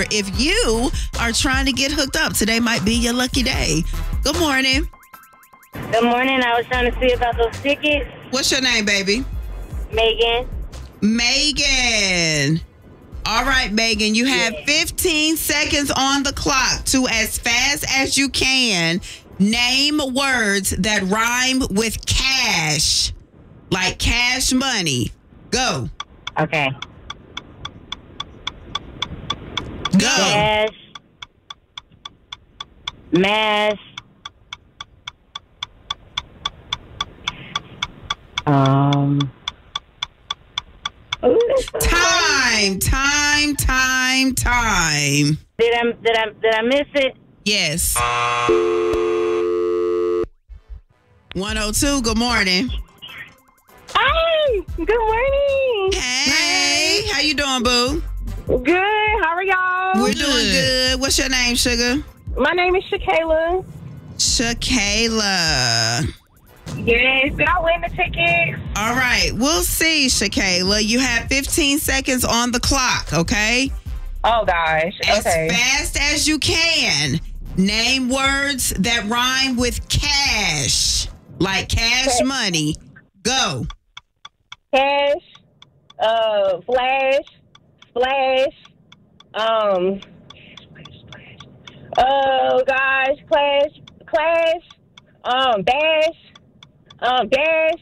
if you are trying to get hooked up. Today might be your lucky day. Good morning. Good morning. I was trying to see about those tickets. What's your name, baby? Megan. Megan. All right, Megan, you have 15 seconds on the clock to, as fast as you can, name words that rhyme with cash, like cash money. Go. Okay. Go. Cash. Mash. Time. Did I miss it? Yes. 102, good morning. Hey, good morning. Hey, how you doing, boo? Good. How are y'all? We're doing good. What's your name, sugar? My name is Shakayla. Shakayla. Yes. Did I win the tickets? All right, we'll see, Shakayla. You have 15 seconds on the clock, okay? Oh, gosh. Okay. As fast as you can, name words that rhyme with cash, like cash money. Go. Cash. Flash. Splash. Oh, gosh. Clash. Bash. Dash.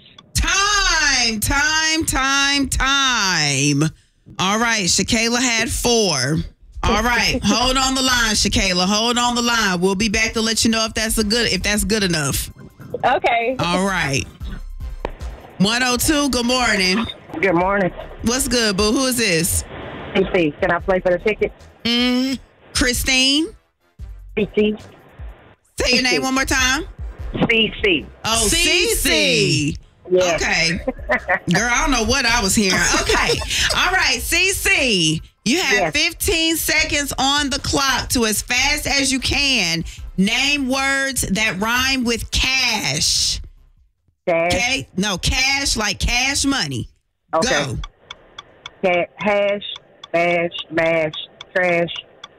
Time. All right, Shakayla had 4. All right, hold on the line, Shakayla. Hold on the line. We'll be back to let you know if that's good enough. Okay. All right. 102, good morning. Good morning. What's good, boo? Who is this? CC. Can I play for the ticket? Christine? CC. Say your name one more time. CC. Oh, CC. Yes. Okay. Girl, I don't know what I was hearing. Okay. All right, CC. You have 15 seconds on the clock to, as fast as you can, name words that rhyme with cash. Cash. Okay? No, cash like cash money. Okay. Go. Hash, bash, mash, trash,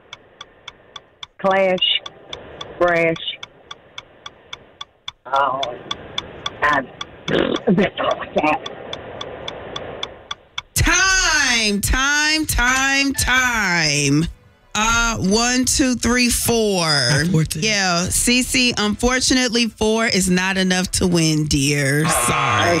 clash, brash. Oh, God. Time. 1, 2, 3, 4. Yeah, CC, unfortunately, 4 is not enough to win, dear. Sorry.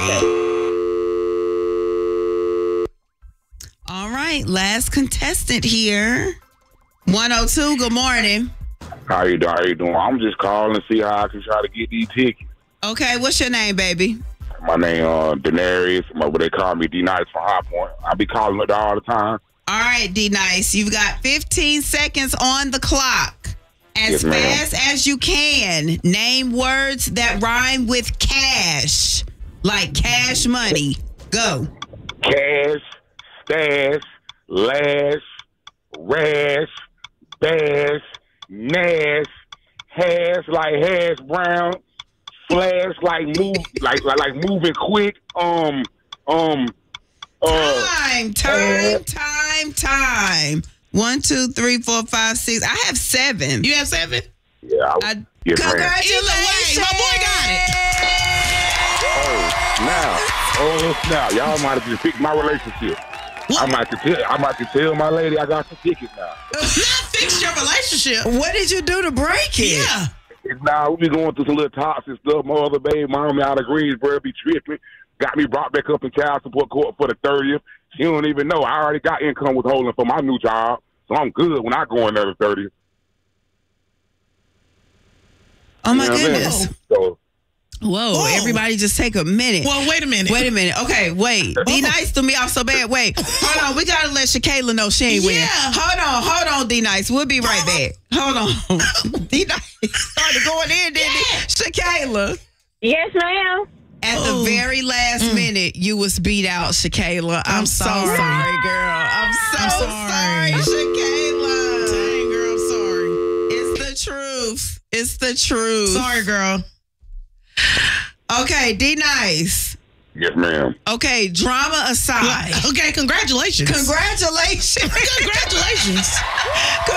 All right, last contestant here. 102, good morning. How you doing? I'm just calling to see how I can try to get these tickets. Okay, what's your name, baby? My name Daenerys, but they call me D-Nice from High Point. I be calling her all the time. All right, D-Nice, you've got 15 seconds on the clock. As fast as you can, name words that rhyme with cash, like cash money. Go. Cash, stash, lash, rash, bash, nash, hash like hash brown, flash like like moving quick. Time. 1, 2, 3, 4, 5, 6. I have 7. You have 7? Yeah. Congratulations. My boy got it. Oh, snap. Y'all might have just fixed my relationship. What? I might tell my lady I got some tickets now. Not fix your relationship. What did you do to break it? Yeah. Nah, we be going through some little toxic stuff. My other baby mama out of Greensboro be tripping. Got me brought back up in child support court for the 30th. She don't even know. I already got income withholding for my new job, so I'm good when I go in there the 30th. Oh, my goodness. So, Whoa, everybody just take a minute. Well, wait a minute. Okay, wait. D-Nice threw me off so bad. Wait, hold on. We got to let Shakayla know she ain't winning. Hold on, D-Nice. We'll be right back. Hold on. D-Nice started going in, didn't he? Shakayla. Yes, ma'am. At the very last minute, you was beat out, Shakayla. I'm so sorry, girl. I'm so sorry, Shakayla. Dang, girl, I'm sorry. It's the truth. Sorry, girl. Okay, D-Nice. Yes, ma'am. Okay, drama aside. Okay, congratulations. Congratulations.